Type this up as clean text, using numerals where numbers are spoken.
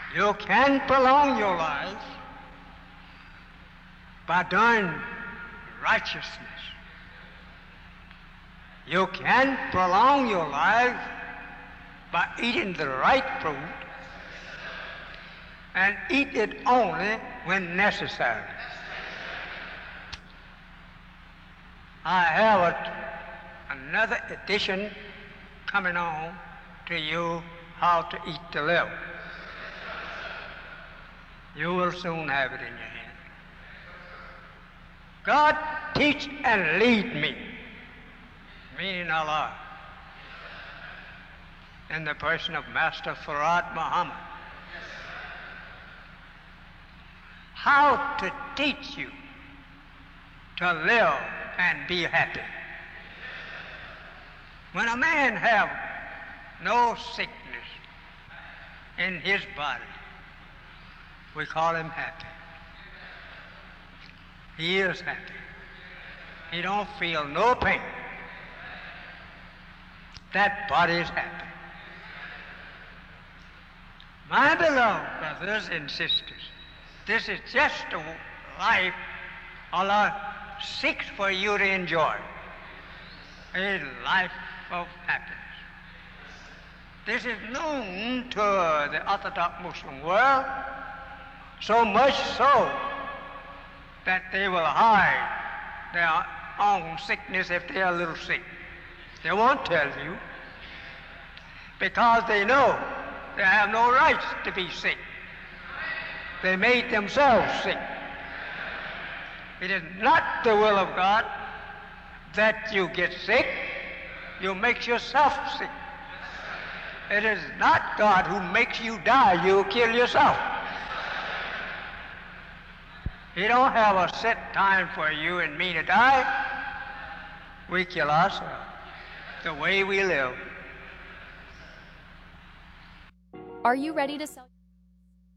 You can prolong your life by doing righteousness. You can prolong your life by eating the right fruit and eat it only when necessary. I have another edition coming on to you, How to Eat to Live. You will soon have it in your hand. God, teach and lead me, meaning Allah, in the person of Master Farad Muhammad, how to teach you to live and be happy. When a man have no sickness in his body, we call him happy. He is happy. He don't feel no pain. That body is happy. My beloved brothers and sisters, this is just a life Allah seeks for you to enjoy. A life of happiness. This is known to the Orthodox Muslim world, so much so that they will hide their own sickness if they are a little sick. They won't tell you because they know they have no rights to be sick. They made themselves sick. It is not the will of God that you get sick. You make yourself sick. It is not God who makes you die. You kill yourself. He don't have a set time for you and me to die. We kill ourselves the way we live. Are you ready to sell?